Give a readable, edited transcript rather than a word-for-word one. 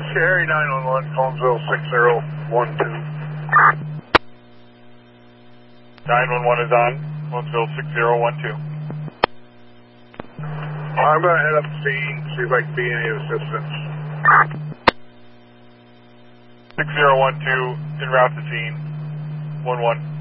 Cherry 911, Collinsville 6012. 911 is on, Collinsville 6012. I'm going to head up the scene, see if I can be any assistance. 6012, en route to scene, 1-1.